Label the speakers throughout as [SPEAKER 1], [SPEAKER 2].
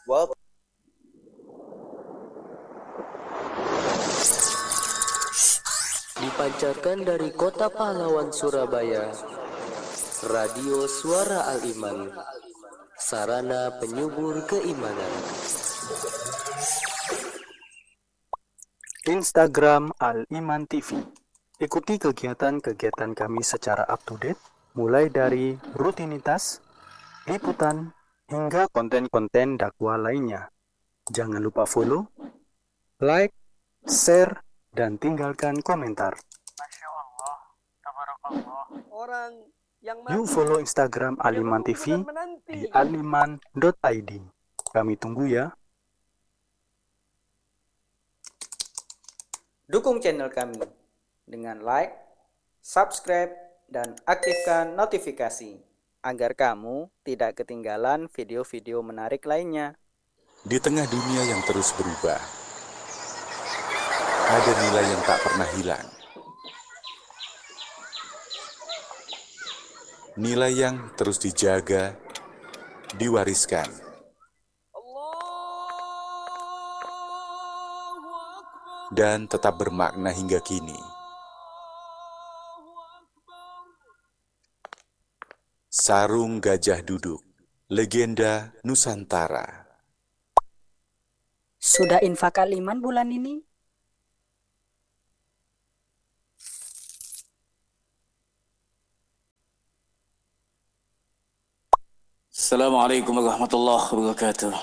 [SPEAKER 1] Wow.
[SPEAKER 2] Dipancarkan dari Kota Pahlawan Surabaya, Radio Suara Al-Iman, sarana penyubur keimanan.
[SPEAKER 3] Instagram Al-Iman TV. Ikuti kegiatan-kegiatan kami secara up-to-date, mulai dari rutinitas, liputan, hingga konten-konten dakwah lainnya. Jangan lupa follow, like, share, dan tinggalkan komentar.
[SPEAKER 4] Masya Allah, tabarakallah.
[SPEAKER 1] Orang yang
[SPEAKER 3] Yuk follow Instagram Al-Iman TV di aliman.id. Kami tunggu ya.
[SPEAKER 5] Dukung channel kami dengan like, subscribe, dan aktifkan notifikasi agar kamu tidak ketinggalan video-video menarik lainnya.
[SPEAKER 6] Di tengah dunia yang terus berubah, ada nilai yang tak pernah hilang. Nilai yang terus dijaga, diwariskan. Dan tetap bermakna hingga kini. Sarung Gajah Duduk, legenda Nusantara.
[SPEAKER 7] Sudah infak Al-Iman bulan ini?
[SPEAKER 8] Assalamualaikum warahmatullahi wabarakatuh.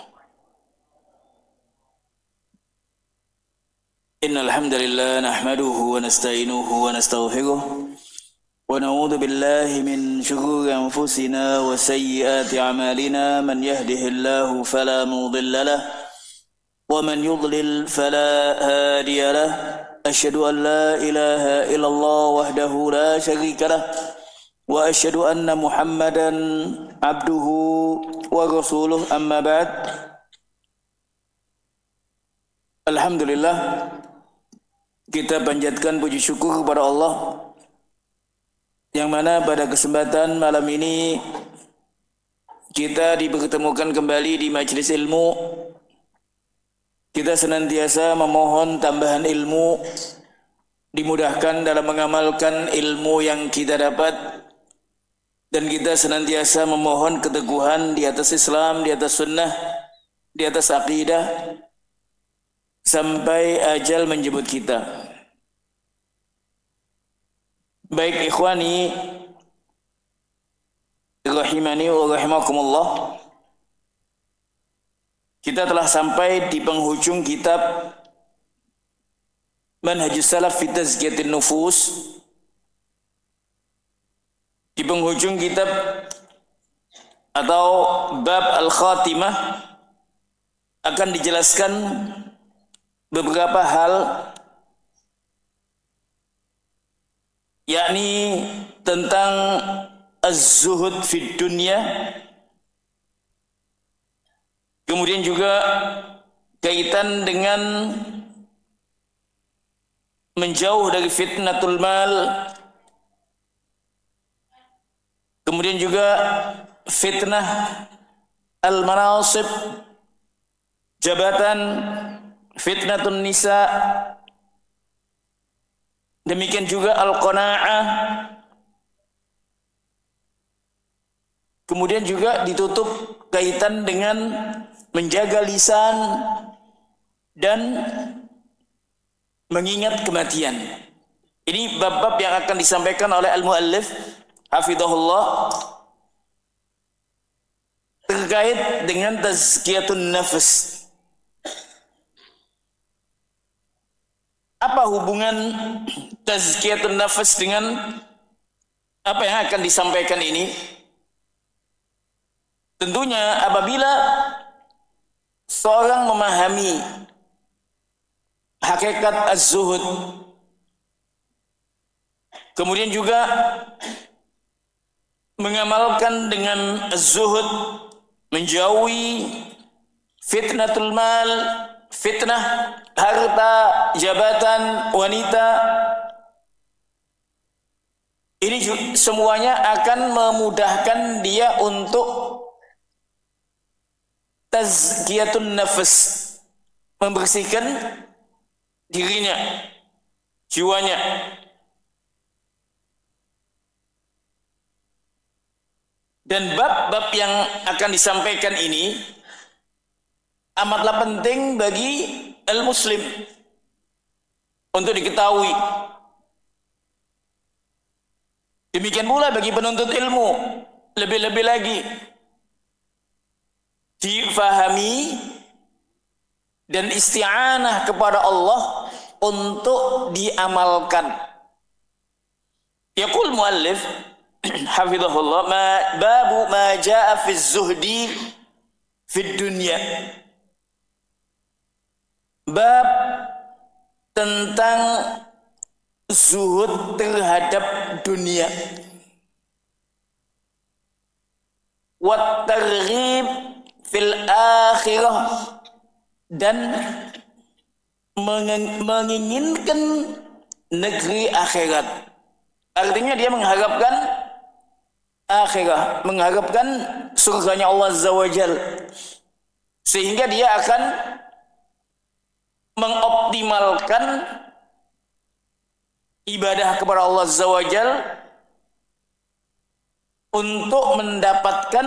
[SPEAKER 8] Innal hamdalillah nahmaduhu wa nasta'inuhu wa nastaghfiruh wa na'udzu billahi min shururi anfusina wa sayyiati a'malina man yahdihillahu fala mudilla lahu wa man yudlil fala hadiya lahu. Asyhadu an la ilaha illallah wahdahu la syarika lahu wa asyhadu anna Muhammadan abduhu wa rasuluh, amma ba'd. Alhamdulillah, kita panjatkan puji syukur kepada Allah yang mana pada kesempatan malam ini kita dipertemukan kembali di majelis ilmu. Kita senantiasa memohon tambahan ilmu, dimudahkan dalam mengamalkan ilmu yang kita dapat, dan kita senantiasa memohon keteguhan di atas Islam, di atas sunnah, di atas aqidah, sampai ajal menjemput kita. Baik ikhwani, rahimani wa rahimakumullah, kita telah sampai di penghujung kitab Manhajus Salaf fi Tazkiyatin Nufus. Di penghujung kitab atau bab Al-Khatimah akan dijelaskan beberapa hal, yakni tentang az-zuhud fid dunya, kemudian juga kaitan dengan menjauh dari fitnatul mal, kemudian juga fitnah al-manasib, jabatan, fitnatun nisa, demikian juga al-qanaa'ah, kemudian juga ditutup kaitan dengan menjaga lisan dan mengingat kematian. Ini bab-bab yang akan disampaikan oleh al-muallif hafidhahullah terkait dengan tazkiyatun nafs. Apa hubungan tazkiyatun nafs dengan apa yang akan disampaikan ini? Tentunya apabila seorang memahami hakikat az-zuhud, kemudian juga mengamalkan dengan az-zuhud, menjauhi fitnatul mal, fitnah harta, jabatan, wanita, ini semuanya akan memudahkan dia untuk tazkiyatun nafas, membersihkan dirinya, jiwanya. Dan bab-bab yang akan disampaikan ini amatlah penting bagi al-muslim untuk diketahui. Demikian pula bagi penuntut ilmu, lebih-lebih lagi difahami dan isti'anah kepada Allah untuk diamalkan. Yaqul muallif hafizahullah, babu ma jaa fi zuhdi fi dunya. Bab tentang zuhud terhadap dunia. Wat targhib fil akhirah, dan menginginkan negeri akhirat. Artinya dia mengharapkan akhirah, mengharapkan surganya Allah Azza wa Jal, sehingga dia akan mengoptimalkan ibadah kepada Allah Azza wa Jal untuk mendapatkan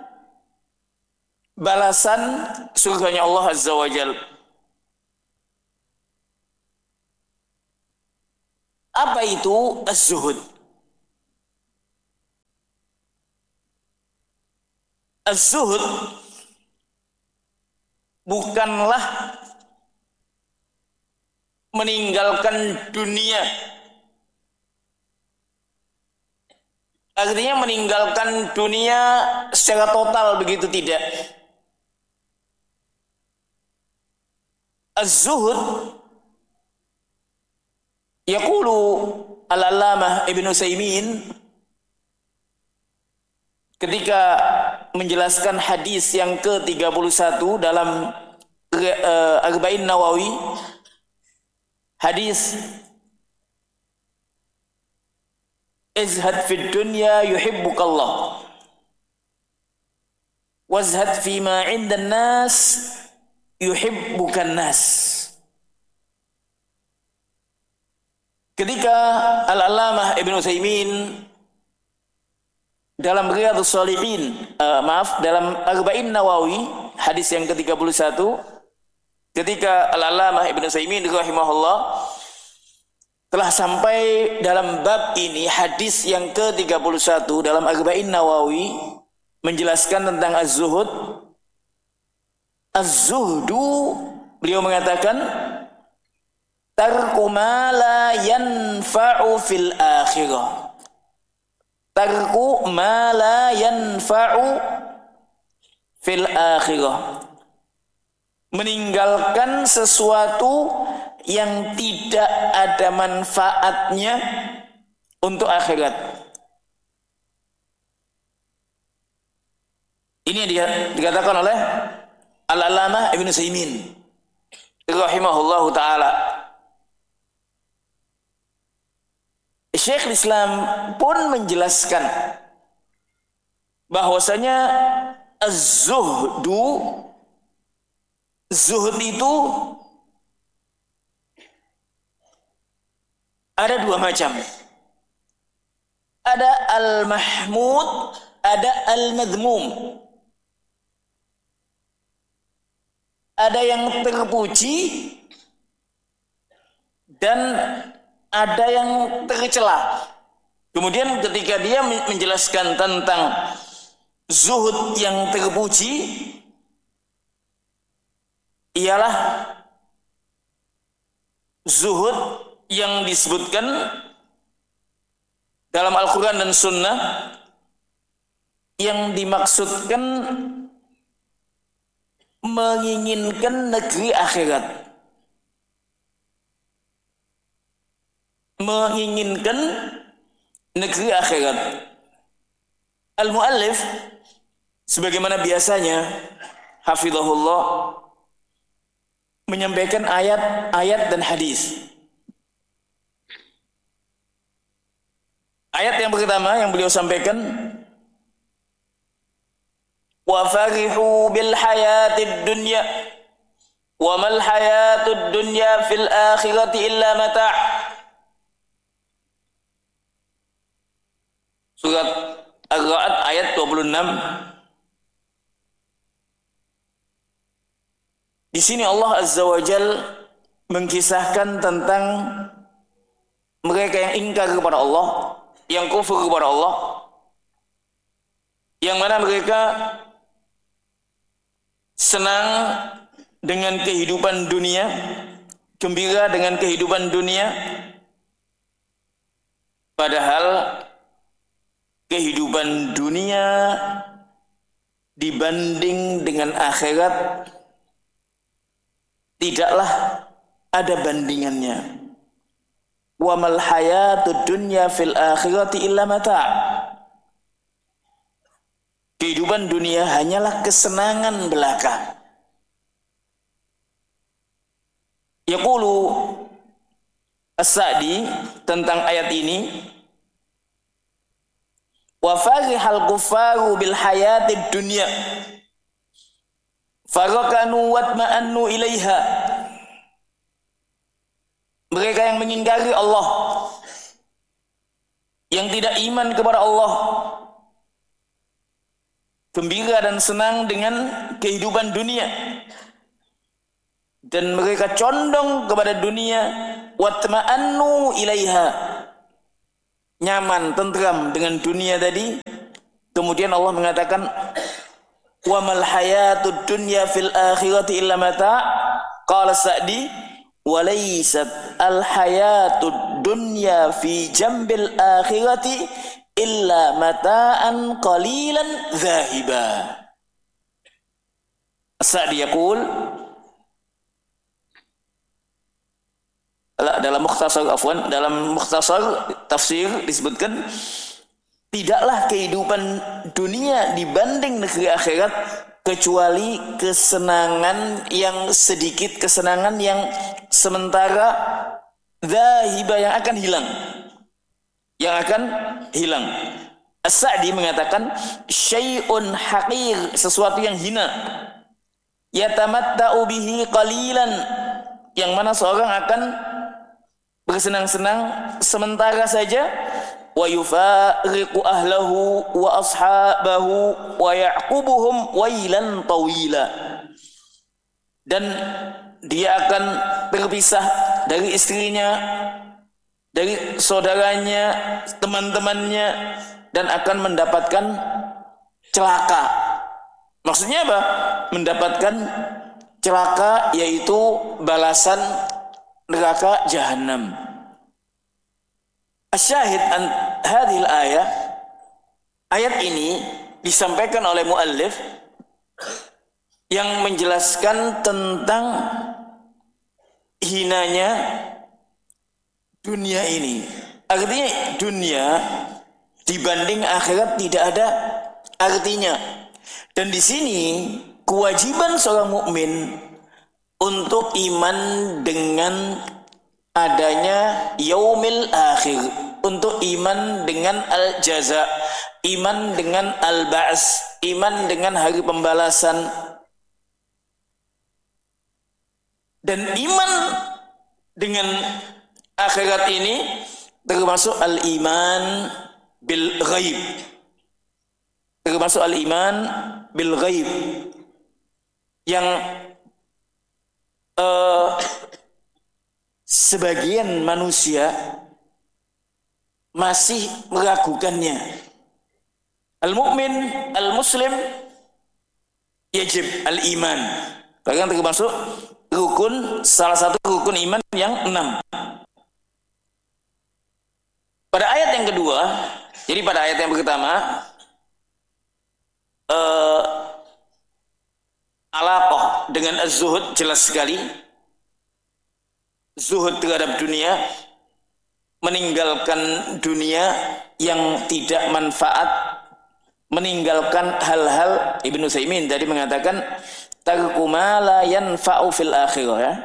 [SPEAKER 8] balasan surganya Allah Azza wa Jal. Apa itu az-zuhud? Az-zuhud bukanlah meninggalkan dunia. Artinya meninggalkan dunia secara total, begitu tidak. Az-zuhud, yaqulu al-allamah Ibnu Utsaimin ketika menjelaskan hadis yang ke-31 dalam Arba'in Nawawi, hadis izhad fid dunya yuhibbukallah wazhad fima 'indan nas yuhibbukan nas. Ketika Al-Allamah Ibnu Utsaimin dalam Riyadhus Shalihin, dalam Arba'in Nawawi, hadis yang ke-31, ketika Al-Allamah Ibnu Utsaimin rahimahullah telah sampai dalam bab ini, hadis yang ke-31 dalam Arba'in Nawawi menjelaskan tentang az-zuhud. Az-zuhdu, beliau mengatakan, tarku ma la yanfa'u fil akhirah. Tarku ma la yanfa'u fil akhirah. Meninggalkan sesuatu yang tidak ada manfaatnya untuk akhirat. Ini yang dikatakan oleh Al-Allamah Ibnu Utsaimin rahimahullahu taala. Syekh Islam pun menjelaskan bahwasanya az-zuhdu, zuhud itu ada dua macam. Ada al-mahmud, ada al-madhmum. Ada yang terpuji dan ada yang tercela. Kemudian ketika dia menjelaskan tentang zuhud yang terpuji, ialah zuhud yang disebutkan dalam Al-Quran dan Sunnah, yang dimaksudkan menginginkan negeri akhirat, menginginkan negeri akhirat. Al-muallif sebagaimana biasanya hafizahullah menyampaikan ayat-ayat dan hadis. Ayat yang pertama yang beliau sampaikan, wa farihu bil hayatid dunya wa mal hayatud dunya fil akhirati illa mata'. Surat Ar-Ra'd ayat 26. Di sini Allah Azza wa Jal mengkisahkan tentang mereka yang ingkar kepada Allah, yang kufur kepada Allah, yang mana mereka senang dengan kehidupan dunia, gembira dengan kehidupan dunia, padahal kehidupan dunia dibanding dengan akhirat tidaklah ada bandingannya. Wa mal hayatud dunya fil akhirati illa mata'. Kehidupan dunia hanyalah kesenangan belaka. Yaqulu As-Sa'di tentang ayat ini, wa farihal kuffaru bil hayatid dunya farakanu watma'annu ilaiha. Mereka yang mengingkari Allah, yang tidak iman kepada Allah, gembira dan senang dengan kehidupan dunia, dan mereka condong kepada dunia, watma'annu ilaiha, nyaman, tentram dengan dunia tadi. Kemudian Allah mengatakan, wa mal hayatud dunya fil akhirati illa mata'. Qala Sa'di, wa laysat al hayatud dunya fi jambil akhirati illa mata'an qalilan zahiba. Sa'di yaqul, dalam mukhtasar tafsir disebutkan, tidaklah kehidupan dunia dibanding negeri akhirat kecuali kesenangan yang sedikit, kesenangan yang sementara, zahiba, yang akan hilang. As-Sa'di mengatakan, syai'un haqir, sesuatu yang hina, yatamatta'u bihi qalilan, yang mana seorang akan bersenang-senang sementara saja, wa yufariqu ahlahu wa ashabahu wa ya'qubuhum wailan tawila, dan dia akan terpisah dari istrinya, dari saudaranya, teman-temannya, dan akan mendapatkan celaka. Maksudnya apa? Mendapatkan celaka, yaitu balasan neraka jahanam. Asyahid an hadhil ayat ini disampaikan oleh muallif yang menjelaskan tentang hinanya dunia ini. Artinya dunia dibanding akhirat tidak ada artinya. Dan di sini kewajiban seorang mukmin untuk iman dengan adanya yaumil akhir, untuk iman dengan al-jaza, iman dengan al-ba's, iman dengan hari pembalasan, dan iman dengan akhirat ini termasuk al-iman bil ghaib, termasuk al-iman bil ghaib yang sebagian manusia masih meragukannya. Al-mu'min, al-muslim yajib al-iman, bahkan termasuk rukun, salah satu rukun iman yang 6. Pada ayat yang kedua, jadi pada ayat yang pertama alaqah dengan az-zuhud jelas sekali. Zuhud terhadap dunia, meninggalkan dunia yang tidak manfaat, meninggalkan hal-hal. Ibnu Utsaimin tadi mengatakan tarku ma la yanfa'u fil akhirah, ya.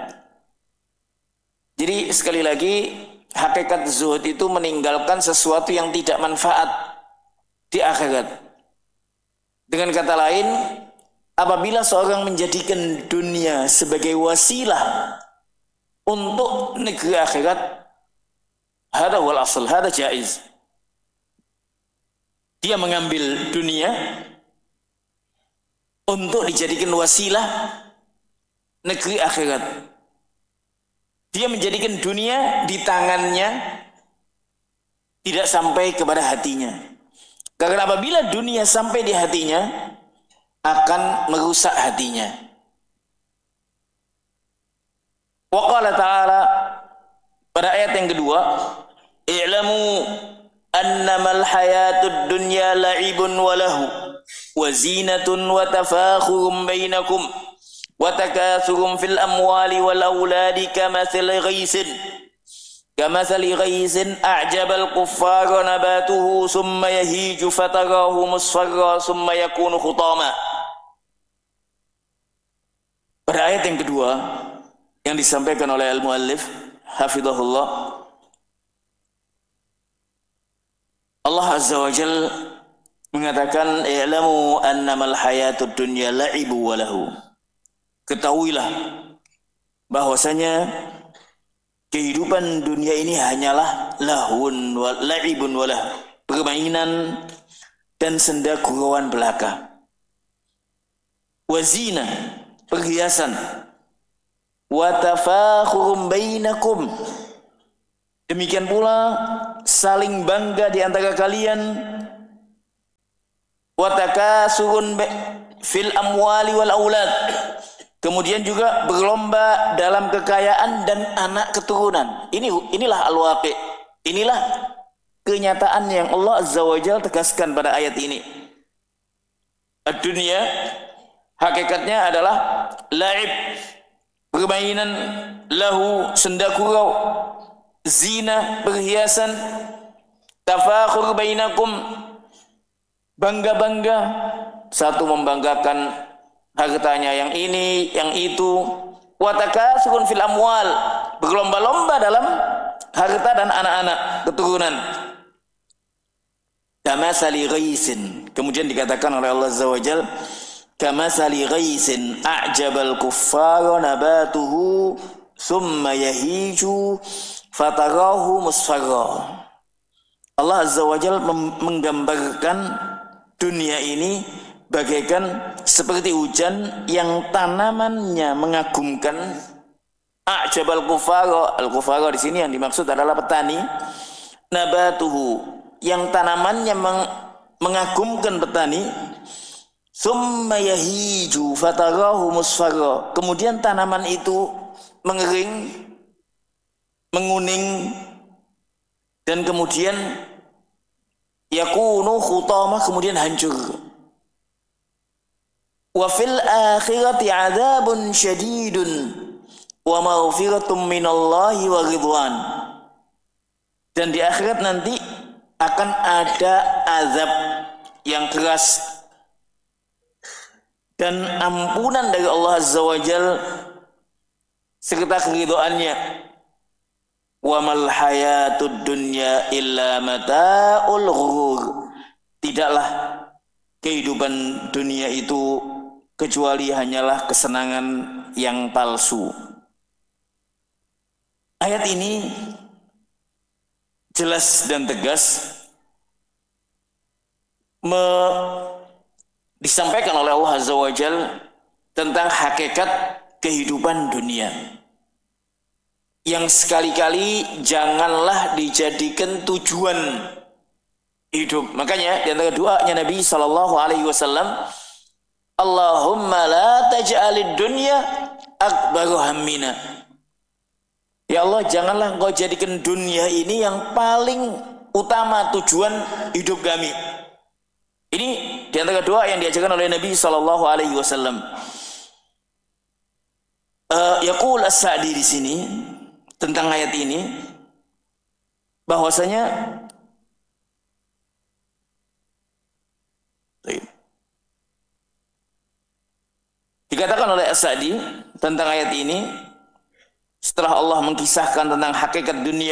[SPEAKER 8] Jadi sekali lagi, hakikat zuhud itu meninggalkan sesuatu yang tidak manfaat di akhirat. Dengan kata lain, apabila seorang menjadikan dunia sebagai wasilah untuk negeri akhirat, hada wal asal, hada jaiz. Dia mengambil dunia untuk dijadikan wasilah negeri akhirat. Dia menjadikan dunia di tangannya, tidak sampai kepada hatinya. Karena apabila dunia sampai di hatinya, akan merusak hatinya. Wa qala ta'ala, pada ayat yang kedua, i'lamu annamal hayatud dunya la'ibun wa lahu wa zinatun wa tafakhurum bainakum wa takathurum fil amwali wal auladi kamathali ghaisin a'jabal kuffara nabatuhu summa yahiju fatarahu musfarra summa yakunu khutama. Pada ayat yang kedua yang disampaikan oleh al-muallif hafizahullah, Allah Azza wa Jalla mengatakan i'lamu annamal hayatud dunya la'ibu wa lahu. Ketahuilah bahwasanya kehidupan dunia ini hanyalah lahun wa la'ibun wa lahu, permainan dan senda gurauan belaka. Wazina, perhiasan. Wa tafakhurum bainakum, demikian pula saling bangga di antara kalian. Wa takasurun fil amwali wal aulad, kemudian juga berlomba dalam kekayaan dan anak keturunan. Inilah al-waqi'. Inilah kenyataan yang Allah Azza wa Jalla tegaskan pada ayat ini. Dunia hakikatnya adalah la'ib, permainan, lahu, senda gurau, zina, perhiasan, tafakhur bainakum, bangga-bangga, satu membanggakan hartanya yang ini, yang itu. Wa takasurun fil amwal, berlomba-lomba dalam harta dan anak-anak keturunan. Kamathali ghaisin, kemudian dikatakan oleh Allah Azza wa Jalla, kamathali ghaisin a'jabal kuffara nabatuhu summa yahiju fatarahu musfarra. Allah Azza wa Jalla menggambarkan dunia ini bagaikan seperti hujan yang tanamannya mengagumkan. A'jabal kuffara, al-kuffara di sini yang dimaksud adalah petani. Nabatuhu, yang tanamannya mengagumkan petani. Summa yahiju fatarahu musfarra, kemudian tanaman itu mengering, menguning, dan kemudian yakunu khutama, kemudian hancur. Wa fil akhirati adzabun syadidun wa maghfiratun minallahi wa ridwan, dan di akhirat nanti akan ada azab yang keras dan ampunan dari Allah Azza wa Jalla serta keridhaannya. Wa mal hayatud dunya illa mata'ul ghurur, tidaklah kehidupan dunia itu kecuali hanyalah kesenangan yang palsu. Ayat ini jelas dan tegas disampaikan oleh Allah Azza wa Jalla tentang hakikat kehidupan dunia, yang sekali-kali janganlah dijadikan tujuan hidup. Makanya di antara doanya Nabi SAW, Allahumma la taj'alid dunya akbaru hammina. Ya Allah, janganlah engkau jadikan dunia ini yang paling utama tujuan hidup kami. Ini di antara doa yang diajarkan oleh Nabi SAW. Yaqul As-Sa'di di sini tentang ayat ini bahwasanya dikatakan oleh As-Sa'di tentang ayat ini, setelah Allah mengkisahkan tentang hakikat dunia